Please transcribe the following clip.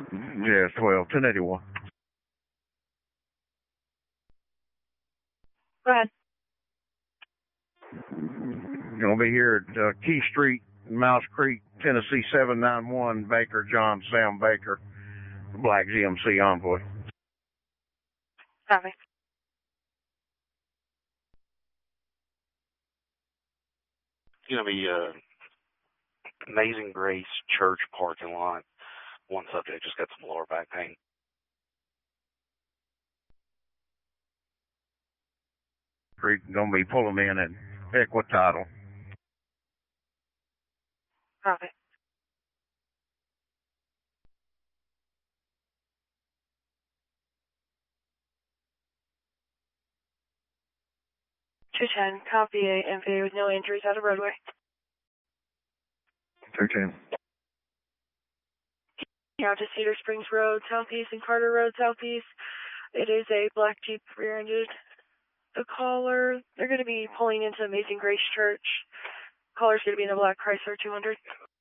Yeah, 12, 1081. Go ahead. Gonna be here at Key Street, Mouse Creek, Tennessee 791, Baker, John Sam Baker, Black GMC Envoy. Copy. It's going to be Amazing Grace Church parking lot. One subject just got some lower back pain. Creek gonna be pulling in at Equititle. Copy. $210, copy a MV with no injuries out of roadway. 210. Out to Cedar Springs Road, Southeast, and Carter Road, Southeast. It is a black Jeep rear-ended. The caller, they're going to be pulling into Amazing Grace Church. Caller's going to be in a black Chrysler 200.